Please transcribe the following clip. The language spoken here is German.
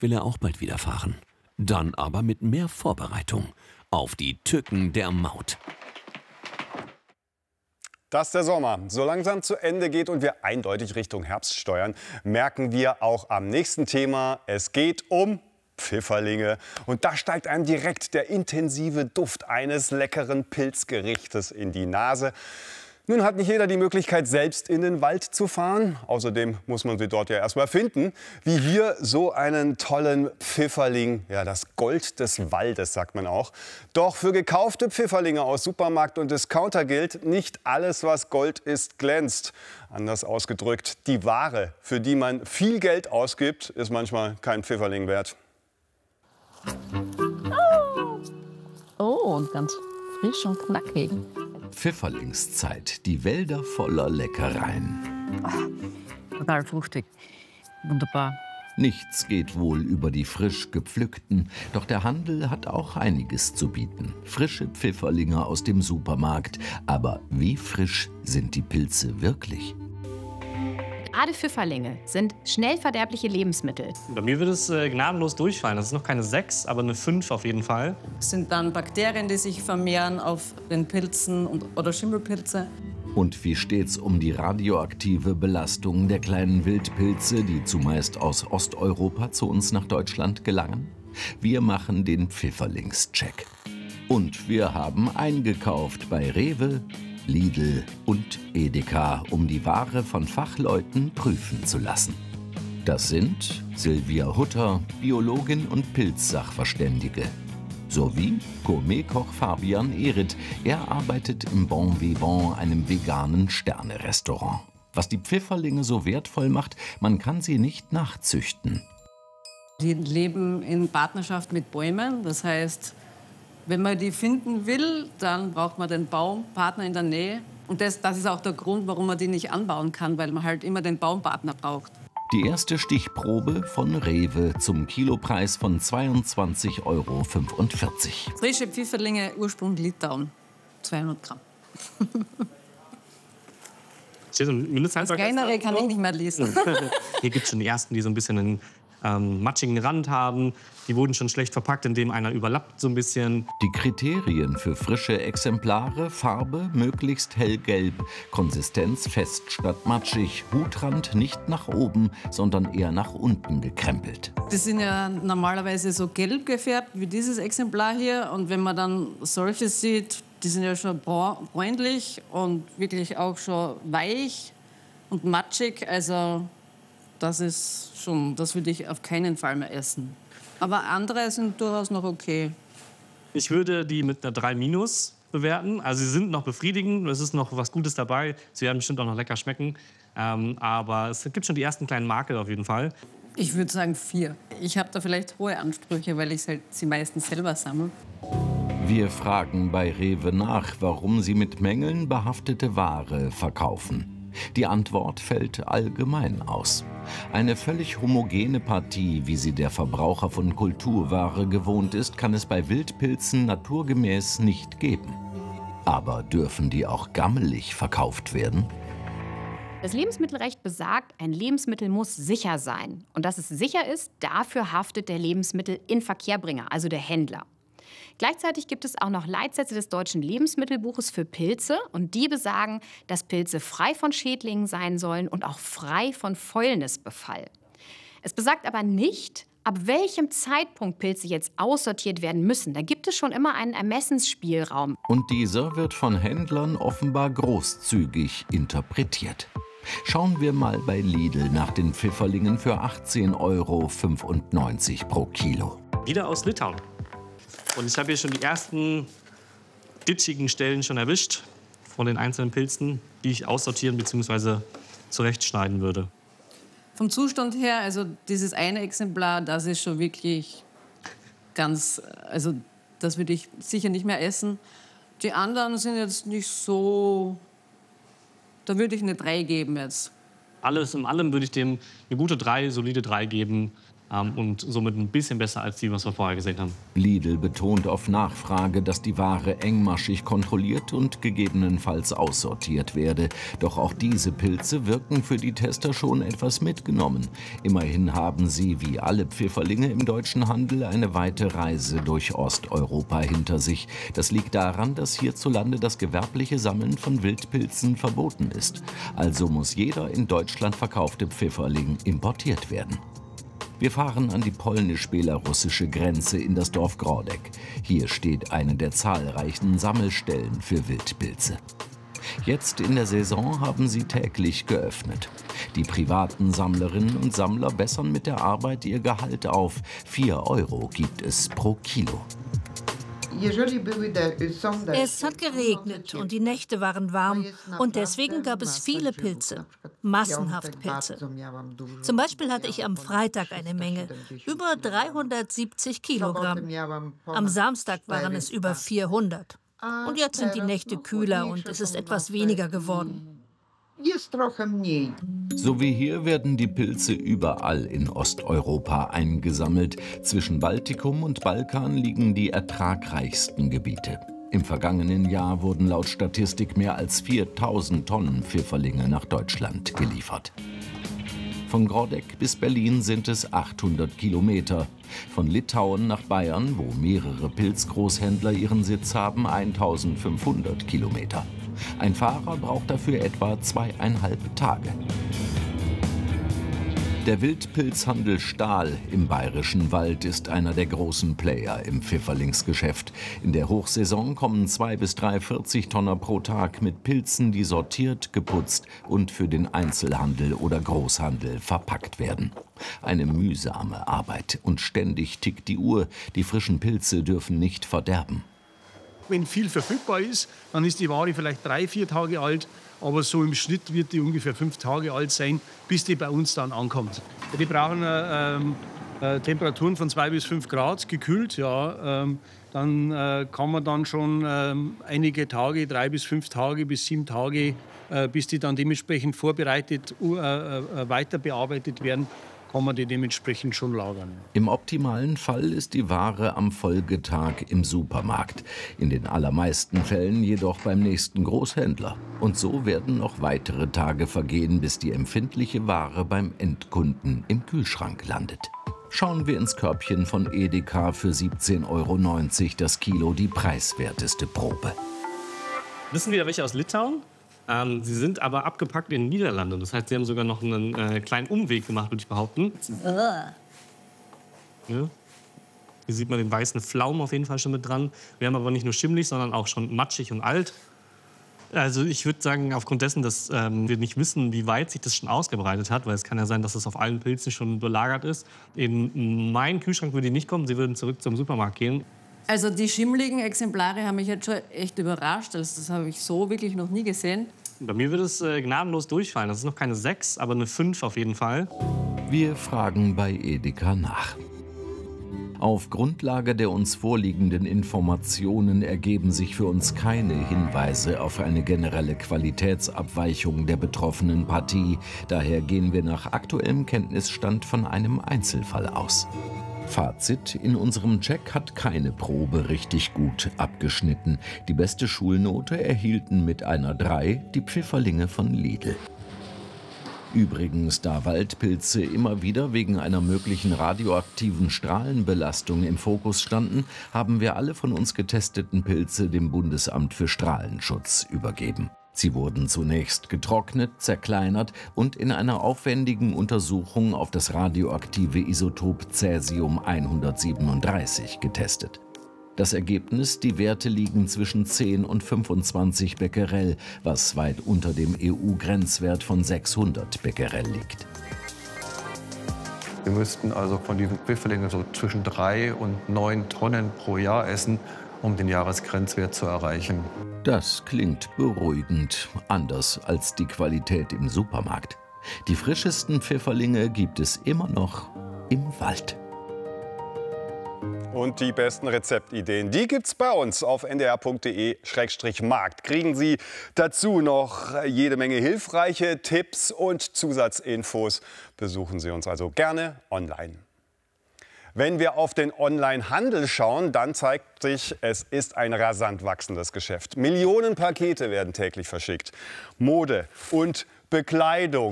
will er auch bald wieder fahren. Dann aber mit mehr Vorbereitung auf die Tücken der Maut. Dass der Sommer so langsam zu Ende geht und wir eindeutig Richtung Herbst steuern, merken wir auch am nächsten Thema. Es geht um Pfifferlinge. Und da steigt einem direkt der intensive Duft eines leckeren Pilzgerichtes in die Nase. Nun hat nicht jeder die Möglichkeit, selbst in den Wald zu fahren. Außerdem muss man sie dort ja erst mal finden. Wie hier so einen tollen Pfifferling, ja, das Gold des Waldes, sagt man auch. Doch für gekaufte Pfifferlinge aus Supermarkt und Discounter gilt, nicht alles, was Gold ist, glänzt. Anders ausgedrückt, die Ware, für die man viel Geld ausgibt, ist manchmal kein Pfifferling wert. Oh, und ganz frisch und knackig. Pfifferlingszeit, die Wälder voller Leckereien. Total fruchtig. Wunderbar. Nichts geht wohl über die frisch gepflückten, doch der Handel hat auch einiges zu bieten. Frische Pfifferlinge aus dem Supermarkt. Aber wie frisch sind die Pilze wirklich? Gerade Pfifferlinge sind schnell verderbliche Lebensmittel. Bei mir würde es gnadenlos durchfallen. Das ist noch keine 6, aber eine 5 auf jeden Fall. Es sind dann Bakterien, die sich vermehren auf den Pilzen oder Schimmelpilze. Und wie steht's um die radioaktive Belastung der kleinen Wildpilze, die zumeist aus Osteuropa zu uns nach Deutschland gelangen? Wir machen den Pfifferlingscheck. Und wir haben eingekauft bei Rewe, Lidl und Edeka, um die Ware von Fachleuten prüfen zu lassen. Das sind Silvia Hutter, Biologin und Pilzsachverständige, sowie Gourmetkoch Fabian Ehret. Er arbeitet im Bon Vivant, einem veganen Sterne-Restaurant. Was die Pfifferlinge so wertvoll macht, man kann sie nicht nachzüchten. Die leben in Partnerschaft mit Bäumen, das heißt, wenn man die finden will, dann braucht man den Baumpartner in der Nähe. Und das ist auch der Grund, warum man die nicht anbauen kann, weil man halt immer den Baumpartner braucht. Die erste Stichprobe von Rewe zum Kilopreis von 22,45 Euro. Frische Pfifferlinge, Ursprung Litauen, 200 Gramm. Steht so ein Mindesthaltbarkeit? Kleinere kann ich nicht mehr lesen. Hier gibt es schon die ersten, die so ein bisschen einen matschigen Rand haben. Die wurden schon schlecht verpackt, indem einer überlappt so ein bisschen. Die Kriterien für frische Exemplare: Farbe möglichst hellgelb, Konsistenz fest statt matschig, Hutrand nicht nach oben, sondern eher nach unten gekrempelt. Die sind ja normalerweise so gelb gefärbt wie dieses Exemplar hier. Und wenn man dann solche sieht, die sind ja schon bräunlich und wirklich auch schon weich und matschig. Also das würde ich auf keinen Fall mehr essen. Aber andere sind durchaus noch okay. Ich würde die mit einer 3- bewerten. Also sie sind noch befriedigend, es ist noch was Gutes dabei. Sie werden bestimmt auch noch lecker schmecken. Aber es gibt schon die ersten kleinen Makel auf jeden Fall. Ich würde sagen 4. Ich habe da vielleicht hohe Ansprüche, weil ich sie meistens selber sammle. Wir fragen bei Rewe nach, warum sie mit Mängeln behaftete Ware verkaufen. Die Antwort fällt allgemein aus. Eine völlig homogene Partie, wie sie der Verbraucher von Kulturware gewohnt ist, kann es bei Wildpilzen naturgemäß nicht geben. Aber dürfen die auch gammelig verkauft werden? Das Lebensmittelrecht besagt, ein Lebensmittel muss sicher sein. Und dass es sicher ist, dafür haftet der Lebensmittelinverkehrbringer, also der Händler. Gleichzeitig gibt es auch noch Leitsätze des Deutschen Lebensmittelbuches für Pilze. Und die besagen, dass Pilze frei von Schädlingen sein sollen und auch frei von Fäulnisbefall. Es besagt aber nicht, ab welchem Zeitpunkt Pilze jetzt aussortiert werden müssen. Da gibt es schon immer einen Ermessensspielraum. Und dieser wird von Händlern offenbar großzügig interpretiert. Schauen wir mal bei Lidl nach den Pfifferlingen für 18,95 € pro Kilo. Wieder aus Litauen. Und ich habe hier schon die ersten ditschigen Stellen schon erwischt von den einzelnen Pilzen, die ich aussortieren bzw. zurechtschneiden würde. Vom Zustand her, also dieses eine Exemplar, das ist schon wirklich ganz, also das würde ich sicher nicht mehr essen. Die anderen sind jetzt nicht so, da würde ich eine 3 geben jetzt. Alles in allem würde ich dem eine gute 3, solide 3 geben. und somit ein bisschen besser als die, was wir vorher gesehen haben. Lidl betont auf Nachfrage, dass die Ware engmaschig kontrolliert und gegebenenfalls aussortiert werde. Doch auch diese Pilze wirken für die Tester schon etwas mitgenommen. Immerhin haben sie, wie alle Pfifferlinge im deutschen Handel, eine weite Reise durch Osteuropa hinter sich. Das liegt daran, dass hierzulande das gewerbliche Sammeln von Wildpilzen verboten ist. Also muss jeder in Deutschland verkaufte Pfifferling importiert werden. Wir fahren an die polnisch-belarussische Grenze in das Dorf Grodek. Hier steht eine der zahlreichen Sammelstellen für Wildpilze. Jetzt in der Saison haben sie täglich geöffnet. Die privaten Sammlerinnen und Sammler bessern mit der Arbeit ihr Gehalt auf. 4 € gibt es pro Kilo. Es hat geregnet und die Nächte waren warm und deswegen gab es viele Pilze, massenhaft Pilze. Zum Beispiel hatte ich am Freitag eine Menge, über 370 Kilogramm. Am Samstag waren es über 400. Und jetzt sind die Nächte kühler und es ist etwas weniger geworden. So wie hier werden die Pilze überall in Osteuropa eingesammelt. Zwischen Baltikum und Balkan liegen die ertragreichsten Gebiete. Im vergangenen Jahr wurden laut Statistik mehr als 4000 Tonnen Pfifferlinge nach Deutschland geliefert. Von Grodek bis Berlin sind es 800 Kilometer. Von Litauen nach Bayern, wo mehrere Pilzgroßhändler ihren Sitz haben, 1500 Kilometer. Ein Fahrer braucht dafür etwa 2,5 Tage. Der Wildpilzhandel Stahl im Bayerischen Wald ist einer der großen Player im Pfifferlingsgeschäft. In der Hochsaison kommen 2 bis 3 40-Tonner pro Tag mit Pilzen, die sortiert, geputzt und für den Einzelhandel oder Großhandel verpackt werden. Eine mühsame Arbeit und ständig tickt die Uhr. Die frischen Pilze dürfen nicht verderben. Wenn viel verfügbar ist, dann ist die Ware vielleicht 3, 4 Tage alt. Aber so im Schnitt wird die ungefähr 5 Tage alt sein, bis die bei uns dann ankommt. Die brauchen Temperaturen von 2 bis 5 Grad, gekühlt. Ja, dann kann man dann schon einige Tage, 3 bis 5 Tage bis 7 Tage, bis die dann dementsprechend vorbereitet, weiter bearbeitet werden, kann man die dementsprechend schon lagern. Im optimalen Fall ist die Ware am Folgetag im Supermarkt. In den allermeisten Fällen jedoch beim nächsten Großhändler. Und so werden noch weitere Tage vergehen, bis die empfindliche Ware beim Endkunden im Kühlschrank landet. Schauen wir ins Körbchen von Edeka für 17,90 € das Kilo, die preiswerteste Probe. Wissen wir welche aus Litauen? Sie sind aber abgepackt in den Niederlanden. Das heißt, sie haben sogar noch einen kleinen Umweg gemacht, würde ich behaupten. Ja. Hier sieht man den weißen Pflaumen auf jeden Fall schon mit dran. Wir haben aber nicht nur schimmelig, sondern auch schon matschig und alt. Also ich würde sagen, aufgrund dessen, dass wir nicht wissen, wie weit sich das schon ausgebreitet hat, weil es kann ja sein, dass es auf allen Pilzen schon belagert ist. In meinen Kühlschrank würde die nicht kommen, sie würden zurück zum Supermarkt gehen. Also die schimmligen Exemplare haben mich jetzt schon echt überrascht. Das habe ich so wirklich noch nie gesehen. Bei mir würde es gnadenlos durchfallen. Das ist noch keine 6, aber eine 5 auf jeden Fall. Wir fragen bei Edeka nach. Auf Grundlage der uns vorliegenden Informationen ergeben sich für uns keine Hinweise auf eine generelle Qualitätsabweichung der betroffenen Partie. Daher gehen wir nach aktuellem Kenntnisstand von einem Einzelfall aus. Fazit: In unserem Check hat keine Probe richtig gut abgeschnitten. Die beste Schulnote erhielten mit einer 3 die Pfifferlinge von Lidl. Übrigens, da Waldpilze immer wieder wegen einer möglichen radioaktiven Strahlenbelastung im Fokus standen, haben wir alle von uns getesteten Pilze dem Bundesamt für Strahlenschutz übergeben. Sie wurden zunächst getrocknet, zerkleinert und in einer aufwendigen Untersuchung auf das radioaktive Isotop Cäsium 137 getestet. Das Ergebnis: Die Werte liegen zwischen 10 und 25 Becquerel, was weit unter dem EU-Grenzwert von 600 Becquerel liegt. Wir müssten also von diesen Pfifferlingen so zwischen 3 und 9 Tonnen pro Jahr essen, um den Jahresgrenzwert zu erreichen. Das klingt beruhigend, anders als die Qualität im Supermarkt. Die frischesten Pfifferlinge gibt es immer noch im Wald. Und die besten Rezeptideen, die gibt's bei uns auf ndr.de/markt. Kriegen Sie dazu noch jede Menge hilfreiche Tipps und Zusatzinfos. Besuchen Sie uns also gerne online. Wenn wir auf den Onlinehandel schauen, dann zeigt sich, es ist ein rasant wachsendes Geschäft. Millionen Pakete werden täglich verschickt. Mode und Bekleidung.